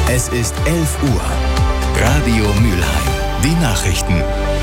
Es ist 11 Uhr. Radio Mülheim. Die Nachrichten.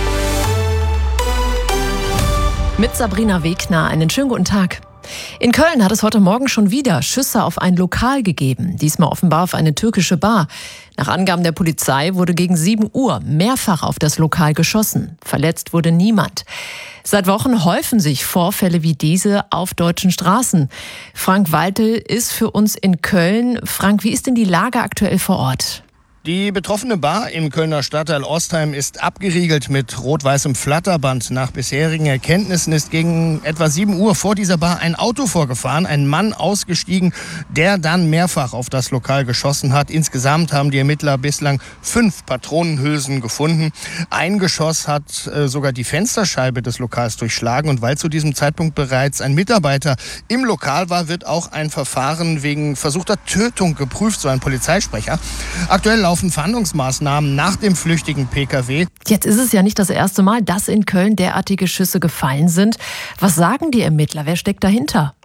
Mit Sabrina Wegner, einen schönen guten Tag. In Köln hat es heute Morgen schon wieder Schüsse auf ein Lokal gegeben, diesmal offenbar auf eine türkische Bar. Nach Angaben der Polizei wurde gegen 7 Uhr mehrfach auf das Lokal geschossen. Verletzt wurde niemand. Seit Wochen häufen sich Vorfälle wie diese auf deutschen Straßen. Frank Waltel ist für uns in Köln. Frank, wie ist denn die Lage aktuell vor Ort? Die betroffene Bar im Kölner Stadtteil Ostheim ist abgeriegelt mit rot-weißem Flatterband. Nach bisherigen Erkenntnissen ist gegen etwa 7 Uhr vor dieser Bar ein Auto vorgefahren, ein Mann ausgestiegen, der dann mehrfach auf das Lokal geschossen hat. Insgesamt haben die Ermittler bislang 5 Patronenhülsen gefunden. Ein Geschoss hat sogar die Fensterscheibe des Lokals durchschlagen. Und weil zu diesem Zeitpunkt bereits ein Mitarbeiter im Lokal war, wird auch ein Verfahren wegen versuchter Tötung geprüft, so ein Polizeisprecher. Aktuell laufen Verhandlungsmaßnahmen nach dem flüchtigen Pkw. Jetzt ist es ja nicht das erste Mal, dass in Köln derartige Schüsse gefallen sind. Was sagen die Ermittler? Wer steckt dahinter?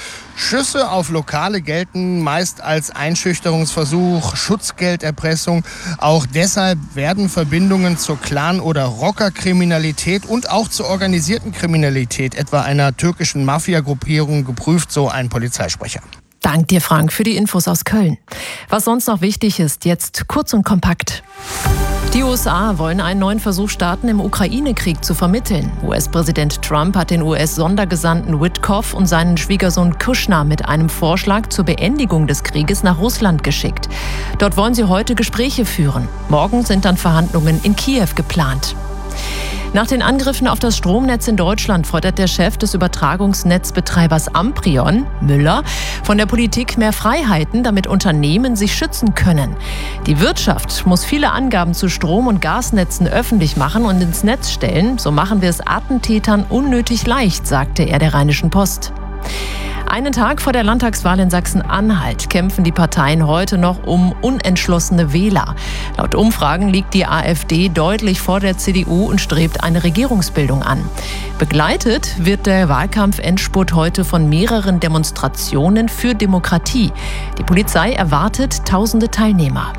Schüsse auf Lokale gelten meist als Einschüchterungsversuch, Schutzgelderpressung. Auch deshalb werden Verbindungen zur Clan- oder Rockerkriminalität und auch zur organisierten Kriminalität, etwa einer türkischen Mafia-Gruppierung, geprüft, so ein Polizeisprecher. Dank dir, Frank, für die Infos aus Köln. Was sonst noch wichtig ist, jetzt kurz und kompakt. Die USA wollen einen neuen Versuch starten, im Ukraine-Krieg zu vermitteln. US-Präsident Trump hat den US-Sondergesandten Witkoff und seinen Schwiegersohn Kushner mit einem Vorschlag zur Beendigung des Krieges nach Russland geschickt. Dort wollen sie heute Gespräche führen. Morgen sind dann Verhandlungen in Kiew geplant. Nach den Angriffen auf das Stromnetz in Deutschland fordert der Chef des Übertragungsnetzbetreibers Amprion, Müller, von der Politik mehr Freiheiten, damit Unternehmen sich schützen können. Die Wirtschaft muss viele Angaben zu Strom- und Gasnetzen öffentlich machen und ins Netz stellen. So machen wir es Attentätern unnötig leicht, sagte er der Rheinischen Post. Einen Tag vor der Landtagswahl in Sachsen-Anhalt kämpfen die Parteien heute noch um unentschlossene Wähler. Laut Umfragen liegt die AfD deutlich vor der CDU und strebt eine Regierungsbildung an. Begleitet wird der Wahlkampf-Endspurt heute von mehreren Demonstrationen für Demokratie. Die Polizei erwartet tausende Teilnehmer.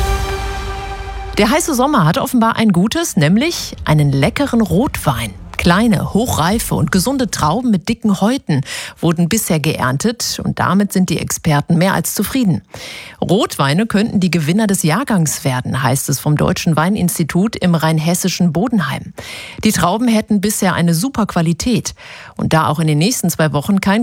Der heiße Sommer hat offenbar ein Gutes, nämlich einen leckeren Rotwein. Kleine, hochreife und gesunde Trauben mit dicken Häuten wurden bisher geerntet und damit sind die Experten mehr als zufrieden. Rotweine könnten die Gewinner des Jahrgangs werden, heißt es vom Deutschen Weininstitut im rheinhessischen Bodenheim. Die Trauben hätten bisher eine super Qualität und da auch in den nächsten 2 Wochen kein